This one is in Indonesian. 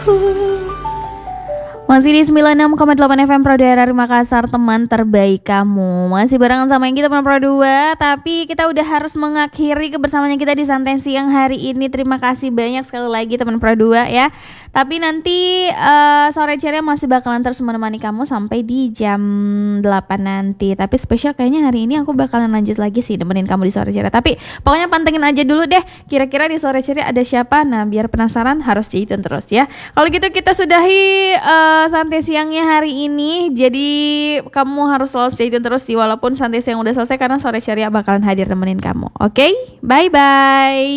Masih di 96,8 FM Pro Daerah Makassar, teman terbaik kamu. Masih barengan sama yang kita teman Pro 2, tapi kita udah harus mengakhiri kebersamaannya kita di Santai Siang hari ini. Terima kasih banyak sekali lagi teman Pro 2 ya. Tapi nanti sore ceria masih bakalan terus menemani kamu sampai di jam 8 nanti. Tapi spesial kayaknya hari ini aku bakalan lanjut lagi sih nemenin kamu di sore ceria. Tapi pokoknya pantengin aja dulu deh, kira-kira di sore ceria ada siapa. Nah, biar penasaran harus stay tune terus ya. Kalau gitu kita sudahi Santai Siangnya hari ini. Jadi kamu harus selalu stay tune terus sih, walaupun Santai Siang udah selesai, karena sore ceria bakalan hadir nemenin kamu. Oke? Bye-bye.